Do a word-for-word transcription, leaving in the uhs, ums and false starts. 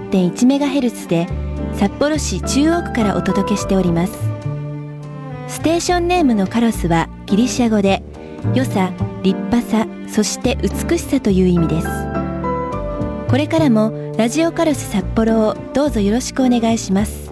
てんいちメガヘルツ で札幌市中央区からお届けしております。ステーションネームのカロスはギリシャ語で良さ、立派さ、そして美しさという意味です。これからもラジオカロス札幌をどうぞよろしくお願いします。